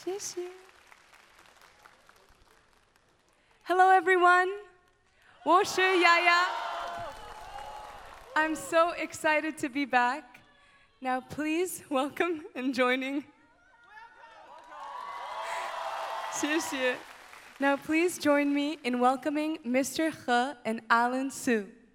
谢谢。Hello everyone, 我是雅雅。I'm so excited to be back. Now please welcome and joining. 谢谢。Now please join me in welcoming Mr. He and Alan Su.